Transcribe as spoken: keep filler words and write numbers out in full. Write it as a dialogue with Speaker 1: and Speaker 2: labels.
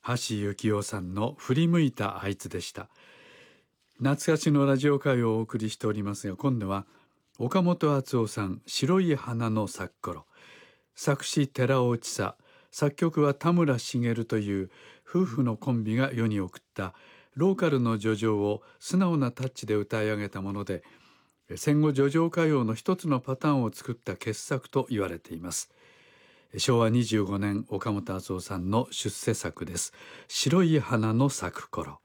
Speaker 1: 橋幸夫さんの振り向いたあいつでした。懐かしのラジオ会をお送りしておりますが、今度は岡本敦夫さん、白い花の咲く頃。作詞寺尾千佐、作曲は田村茂という夫婦のコンビが世に送ったローカルの叙情を素直なタッチで歌い上げたもので、戦後叙情歌謡の一つのパターンを作った傑作と言われています。しょうわにじゅうごねん、岡本敦夫さんの出世作です。白い花の咲く頃。